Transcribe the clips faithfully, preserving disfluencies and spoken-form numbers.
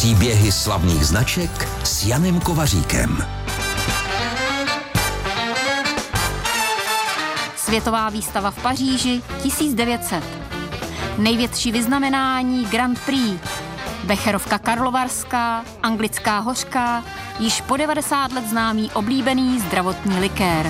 Příběhy slavných značek s Janem Kovaříkem. Světová výstava v Paříži tisíc devět set. Největší vyznamenání Grand Prix. Becherovka karlovarská, anglická hořká, již po devadesát let známý oblíbený zdravotní likér.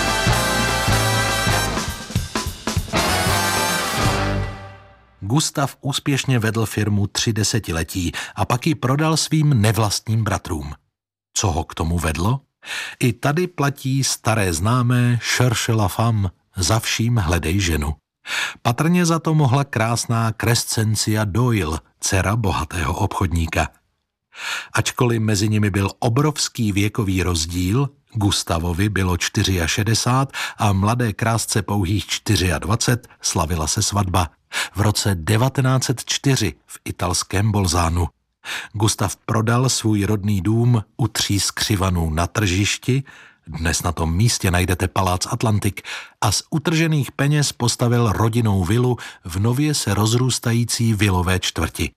Gustav úspěšně vedl firmu tři desetiletí a pak ji prodal svým nevlastním bratrům. Co ho k tomu vedlo? I tady platí staré známé cherche la femme, za vším hledej ženu. Patrně za to mohla krásná Crescencia Doyle, dcera bohatého obchodníka. Ačkoliv mezi nimi byl obrovský věkový rozdíl, Gustavovi bylo šedesát čtyři a mladé krásce pouhých dvacet čtyři, slavila se svatba. V roce devatenáct set čtyři v italském Bolzánu. Gustav prodal svůj rodný dům u Tří skřivanů na tržišti, dnes na tom místě najdete palác Atlantik, a z utržených peněz postavil rodinnou vilu v nově se rozrůstající vilové čtvrti.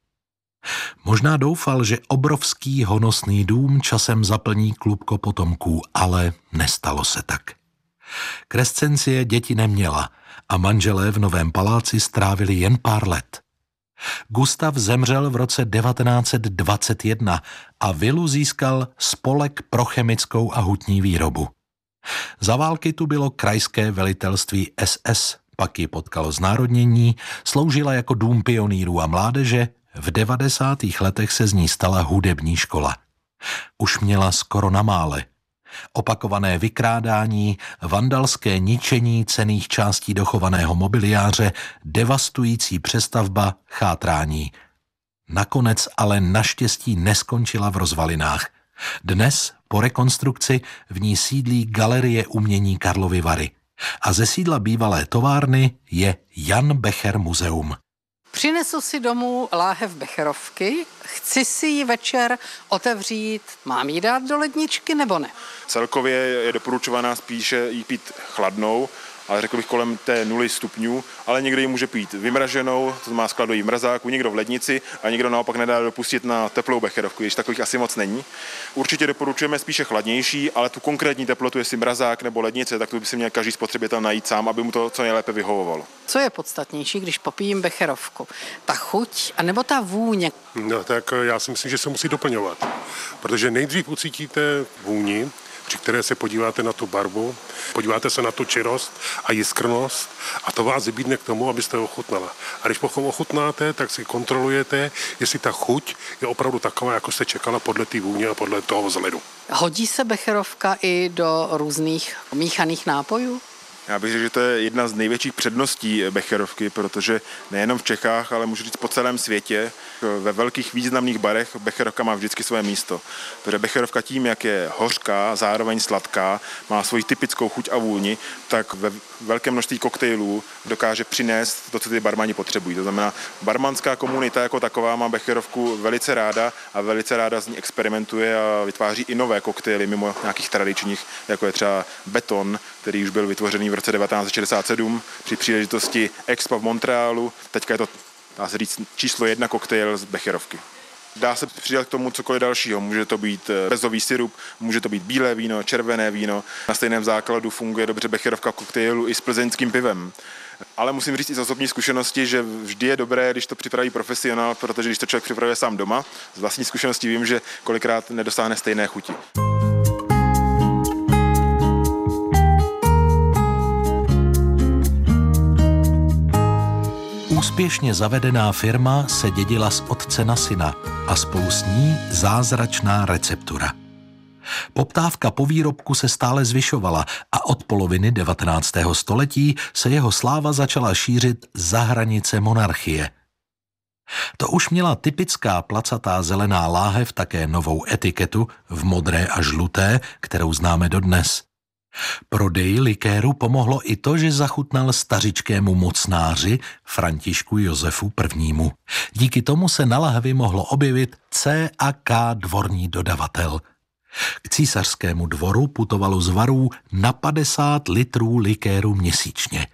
Možná doufal, že obrovský honosný dům časem zaplní klubko potomků, ale nestalo se tak. Crescencie děti neměla a manželé v novém paláci strávili jen pár let. Gustav zemřel v roce devatenáct set dvacet jedna a vilu získal Spolek pro chemickou a hutní výrobu. Za války tu bylo krajské velitelství S S, pak ji potkalo znárodnění, sloužila jako dům pionýrů a mládeže, v devadesátých letech se z ní stala hudební škola. Už měla skoro na mále. Opakované vykrádání, vandalské ničení cenných částí dochovaného mobiliáře, devastující přestavba, chátrání. Nakonec ale naštěstí neskončila v rozvalinách. Dnes, po rekonstrukci, v ní sídlí Galerie umění Karlovy Vary. A ze sídla bývalé továrny je Jan Becher muzeum. Přinesu si domů láhev becherovky, chci si ji večer otevřít, mám ji dát do ledničky nebo ne? Celkově je doporučovaná spíše jí pít chladnou, ale řekl bych kolem té nuly stupňů, ale někdo ji může pít vymraženou, to má skladový v mrazáku, někdo v lednici a někdo naopak nedá dopustit na teplou becherovku, když takových asi moc není. Určitě doporučujeme spíše chladnější, ale tu konkrétní teplotu, jestli mrazák nebo lednice, tak to by si měl každý spotřebitel najít sám, aby mu to co nejlépe vyhovovalo. Co je podstatnější, když popijím becherovku? Ta chuť anebo ta vůně? No tak já si myslím, že se musí doplňovat, protože nejdřív ucítíte vůni, při které se podíváte na tu barvu, podíváte se na tu čirost a jiskrnost a to vás vybídne k tomu, abyste ho ochutnala. A když potom ochutnáte, tak si kontrolujete, jestli ta chuť je opravdu taková, jako jste čekala podle té vůně a podle toho vzhledu. Hodí se becherovka i do různých míchaných nápojů? Já bych řekl, že to je jedna z největších předností becherovky, protože nejenom v Čechách, ale můžu říct po celém světě, ve velkých významných barech becherovka má vždycky své místo. Protože becherovka tím, jak je hořká, zároveň sladká, má svoji typickou chuť a vůni, tak ve velkém množství koktejlů dokáže přinést to, co ty barmani potřebují. To znamená, barmanská komunita jako taková má becherovku velice ráda a velice ráda z ní experimentuje a vytváří i nové koktejly mimo nějakých tradičních, jako je třeba Beton, který už byl vytvořený v roce devatenáct set šedesát sedm při příležitosti Expa v Montrealu. Teďka je to, dá se říct, číslo jedna koktejl z becherovky. Dá se přidat k tomu cokoliv dalšího. Může to být bezový sirup, může to být bílé víno, červené víno. Na stejném základu funguje dobře becherovka koktejlu i s plzeňským pivem. Ale musím říct i z osobní zkušenosti, že vždy je dobré, když to připraví profesionál, protože když to člověk připravuje sám doma, z vlastní zkušenosti vím, že kolikrát nedosáhne stejné chuti. Úspěšně zavedená firma se dědila z otce na syna a spolu s ní zázračná receptura. Poptávka po výrobku se stále zvyšovala a od poloviny devatenáctého století se jeho sláva začala šířit za hranice monarchie. To už měla typická placatá zelená láhev také novou etiketu v modré a žluté, kterou známe dodnes. Prodeji likéru pomohlo i to, že zachutnal stařičkému mocnáři Františku Josefu prvnímu. Díky tomu se na lahvi mohlo objevit C a K dvorní dodavatel. K císařskému dvoru putovalo z varů na padesát litrů likéru měsíčně.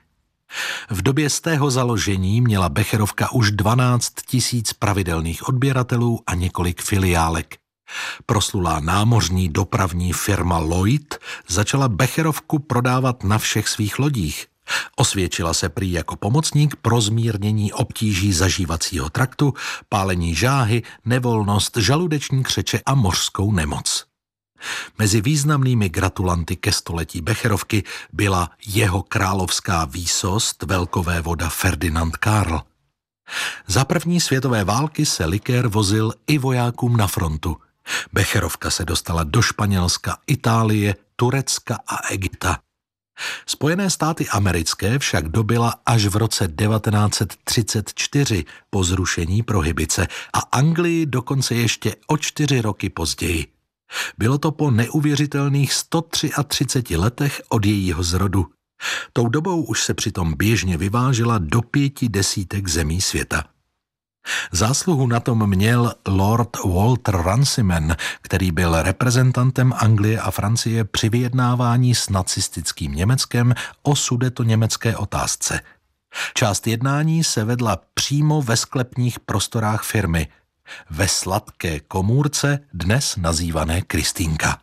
V době stého založení měla Becherovka už dvanáct tisíc pravidelných odběratelů a několik filiálek. Proslulá námořní dopravní firma Lloyd začala Becherovku prodávat na všech svých lodích. Osvědčila se prý jako pomocník pro zmírnění obtíží zažívacího traktu, pálení žáhy, nevolnost, žaludeční křeče a mořskou nemoc. Mezi významnými gratulanty ke století Becherovky byla jeho královská výsost velkovévoda Ferdinand Karl. Za první světové války se likér vozil i vojákům na frontu. Becherovka se dostala do Španělska, Itálie, Turecka a Egypta. Spojené státy americké však dobyla až v roce devatenáct set třicet čtyři po zrušení prohibice a Anglii dokonce ještě o čtyři roky později. Bylo to po neuvěřitelných sto třiatřiceti tři letech od jejího zrodu. Tou dobou už se přitom běžně vyvážela do pěti desítek zemí světa. Zásluhu na tom měl Lord Walter Runciman, který byl reprezentantem Anglie a Francie při vyjednávání s nacistickým Německem o sudetoněmecké otázce. Část jednání se vedla přímo ve sklepních prostorách firmy, ve sladké komůrce, dnes nazývané Kristýnka.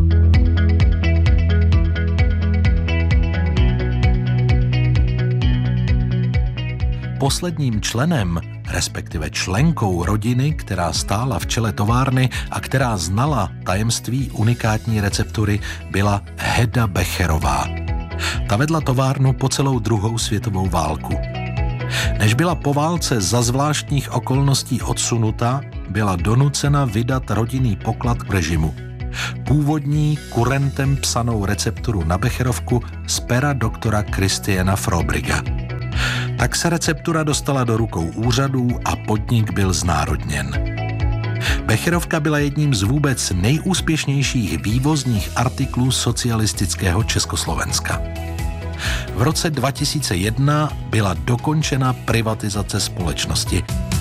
Posledním členem, respektive členkou rodiny, která stála v čele továrny a která znala tajemství unikátní receptury, byla Heda Becherová. Ta vedla továrnu po celou druhou světovou válku. Než byla po válce za zvláštních okolností odsunuta, byla donucena vydat rodinný poklad k režimu. Původní kurentem psanou recepturu na Becherovku z pera doktora Christiana Frobriga. Tak se receptura dostala do rukou úřadů a podnik byl znárodněn. Becherovka byla jedním z vůbec nejúspěšnějších vývozních artiklů socialistického Československa. V roce dva tisíce jedna byla dokončena privatizace společnosti.